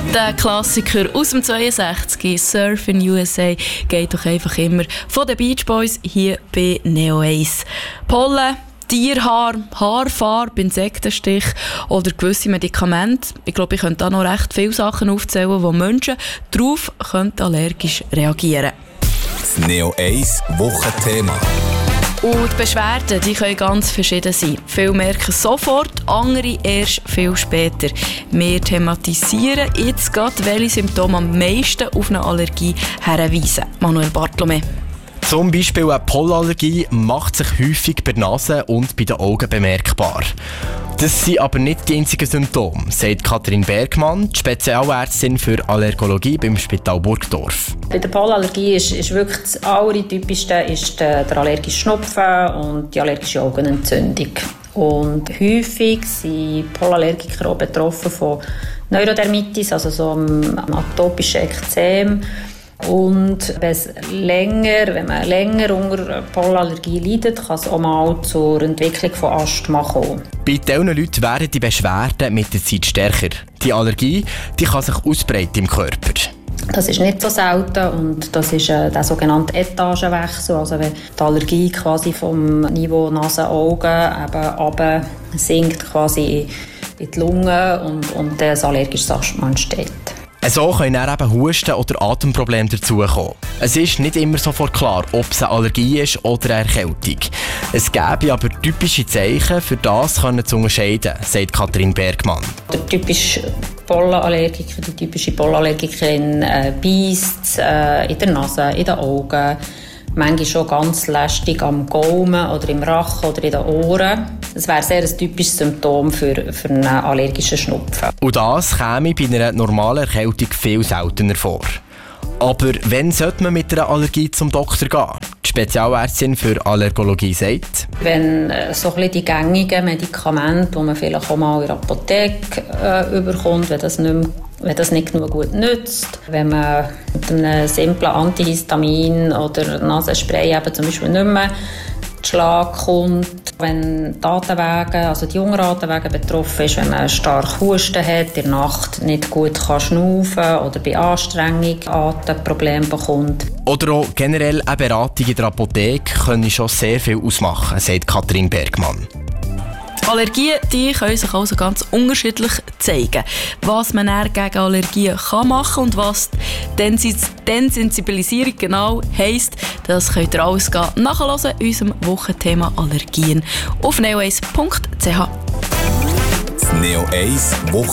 Der Klassiker aus dem 62, Surf in USA, geht doch einfach immer von den Beach Boys hier bei Neo 1. Pollen, Tierhaar, Haarfarbe, Insektenstich oder gewisse Medikamente. Ich glaube, ich könnte da noch recht viele Sachen aufzählen, wo Menschen darauf allergisch reagieren können. Das Neo 1 Wochenthema. Und die Beschwerden, die können ganz verschieden sein. Viele merken es sofort, andere erst viel später. Wir thematisieren jetzt gerade, welche Symptome am meisten auf eine Allergie hinweisen. Manuel Bartolome. Zum Beispiel eine Pollenallergie macht sich häufig bei der Nase und bei den Augen bemerkbar. Das sind aber nicht die einzigen Symptome, sagt Katrin Bergmann, die Spezialärztin für Allergologie beim Spital Burgdorf. Bei der Pollenallergie ist wirklich das allertypischste ist der allergische Schnupfen und die allergische Augenentzündung. Und häufig sind Pollenallergiker auch betroffen von Neurodermitis, also so einem atopischen Ekzem. Und wenn man länger unter Pollenallergie leidet, kann es auch mal zur Entwicklung von Asthma kommen. Bei diesen Leuten werden die Beschwerden mit der Zeit stärker. Die Allergie kann sich ausbreiten im Körper. Das ist nicht so selten und das ist der sogenannte Etagenwechsel, also wenn die Allergie quasi vom Niveau Nase-Augen eben runter sinkt quasi in die Lunge und ein allergisches Asthma entsteht. So können dann eben Husten oder Atemprobleme dazukommen. Es ist nicht immer sofort klar, ob es eine Allergie ist oder eine Erkältung. Es gäbe aber typische Zeichen, für das zu unterscheiden, sagt Katrin Bergmann. Der typische Pollenallergiker, die typische Pollenallergikerin beisst in der Nase, in den Augen, manchmal schon ganz lästig am Gaumen oder im Rachen oder in den Ohren. Das wäre sehr ein typisches Symptom für einen allergischen Schnupfen. Und das käme bei einer normalen Erkältung viel seltener vor. Aber wann sollte man mit einer Allergie zum Doktor gehen? Die Spezialärztin für Allergologie sagt: Wenn so ein bisschen die gängigen Medikamente, die man vielleicht auch mal in der Apotheke überkommt, wenn das nicht genug gut nützt, wenn man mit einem simplen Antihistamin oder Nasenspray eben zum Beispiel nicht mehr zu Schlag kommt, wenn die Atemwege, also die jungen Atemwege betroffen ist, wenn man stark Husten hat, in der Nacht nicht gut schnaufen kann oder bei Anstrengung Atemprobleme bekommt. Oder auch generell eine Beratung in der Apotheke können schon sehr viel ausmachen, sagt Katrin Bergmann. Allergien, die können sich also ganz unterschiedlich zeigen. Was man dann gegen Allergien machen kann und was Desensibilisierung genau heisst, das könnt ihr alles nachhören in unserem Wochenthema Allergien auf neo1.ch. Das Neo 1